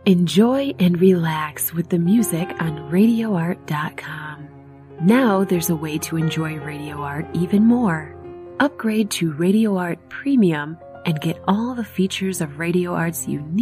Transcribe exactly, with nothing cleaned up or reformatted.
Enjoy and relax with the music on radio art dot com. Now there's a way to enjoy Radio Art even more. Upgrade to Radio Art Premium and get all the features of Radio Art's unique